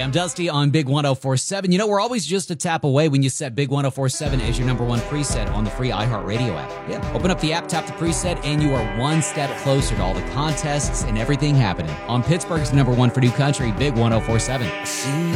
I'm Dusty on Big 104.7. You know, we're always just a tap away when you set Big 104.7 as your number one preset on the free iHeartRadio app. Yeah, open up the app, tap the preset, and you are one step closer to all the contests and everything happening on Pittsburgh's number one for new country, Big 104.7.